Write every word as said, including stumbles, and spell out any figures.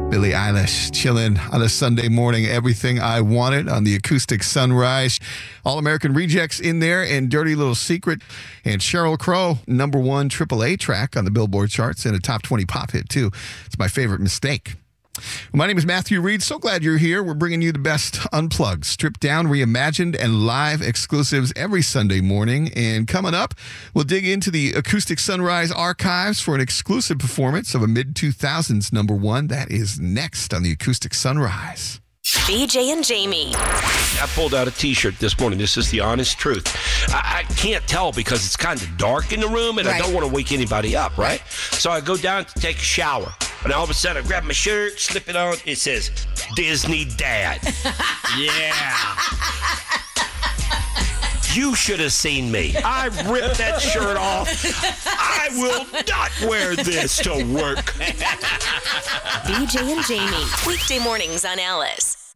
Billie Eilish chilling on a Sunday morning. Everything I Wanted on the Acoustic Sunrise. All American Rejects in there and Dirty Little Secret. And Sheryl Crow, number one triple A track on the Billboard charts and a top twenty pop hit too. It's My Favorite Mistake. My name is Matthew Reed. So glad you're here. We're bringing you the best unplugged, stripped down, reimagined, and live exclusives every Sunday morning. And coming up, we'll dig into the Acoustic Sunrise archives for an exclusive performance of a mid two thousands number one. That is next on the Acoustic Sunrise. B J and Jamie. I pulled out a T-shirt this morning. This is the honest truth. I, I can't tell because it's kind of dark in the room, and right. I don't want to wake anybody up, right? So I go down to take a shower, and all of a sudden I grab my shirt, slip it on. It says, Disney Dad. Yeah. You should have seen me. I ripped that shirt off. I will not wear this to work. B J and Jamie. Weekday mornings on Alice.